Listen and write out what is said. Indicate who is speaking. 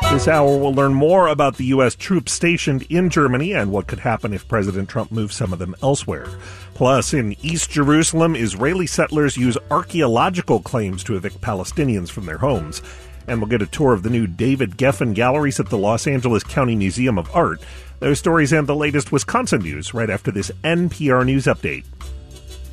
Speaker 1: This hour we'll learn more about the U.S. troops stationed in Germany and what could happen if President Trump moves some of them elsewhere. Plus, in East Jerusalem, Israeli settlers use archaeological claims to evict Palestinians from their homes. And we'll get a tour of the new David Geffen galleries at the Los Angeles County Museum of Art. Those stories and the latest Wisconsin news right after this NPR News Update.